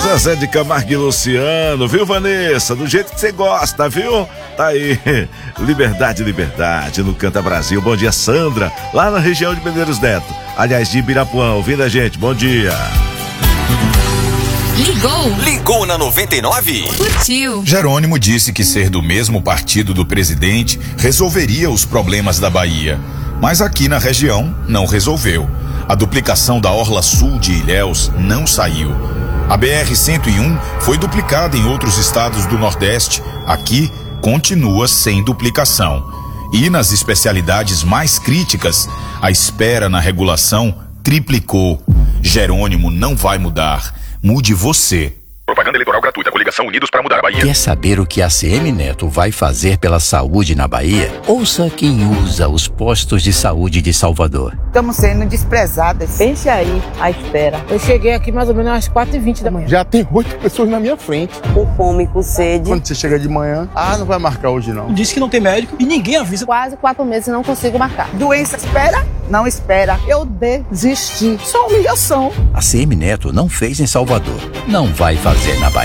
Zezé de Camargo e Luciano, viu, Vanessa? Do jeito que você gosta, viu? Tá aí, Liberdade, Liberdade, no Canta Brasil. Bom dia, Sandra, lá na região de Medeiros Neto. Aliás, de Ibirapuã, ouvindo a gente, bom dia. Ligou na 99? Curtiu. Jerônimo disse que ser do mesmo partido do presidente resolveria os problemas da Bahia. Mas aqui na região não resolveu. A duplicação da Orla Sul de Ilhéus não saiu. A BR-101 foi duplicada em outros estados do Nordeste. Aqui continua sem duplicação. E nas especialidades mais críticas, a espera na regulação triplicou. Jerônimo não vai mudar. Mude você. Propaganda eleitoral gratuita. Coligação Unidos para Mudar a Bahia. Quer saber o que a CM Neto vai fazer pela saúde na Bahia? Ouça quem usa os postos de saúde de Salvador. Estamos sendo desprezadas. Pense aí, à espera. Eu cheguei aqui mais ou menos às 4h20 da manhã. Já tem 8 pessoas na minha frente. Com fome, com sede. Quando você chega de manhã, não vai marcar hoje não. Disse que não tem médico e ninguém avisa. Quase 4 meses e não consigo marcar. Doença espera? Não espera. Eu desisti. Só humilhação. A CM Neto não fez em Salvador. Não vai fazer na Bahia.